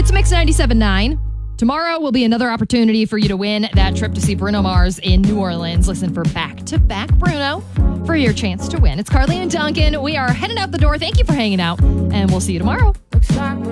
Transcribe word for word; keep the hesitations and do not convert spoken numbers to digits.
It's Mix ninety-seven point nine. Tomorrow will be another opportunity for you to win that trip to see Bruno Mars in New Orleans. Listen for back-to-back Bruno for your chance to win. It's Carly and Duncan. We are heading out the door. Thank you for hanging out, and we'll see you tomorrow. Looks like